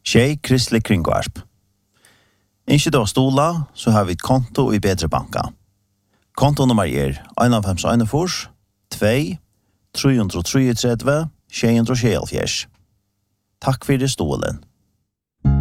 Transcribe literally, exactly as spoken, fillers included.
Tjej kristelig kringvarp. Ikke da stola, så har vi et konto i Bedre Banka. Kontonummer er en fem en fire, två, tre tre tre, tjej tre tjej. Takk for det stolen.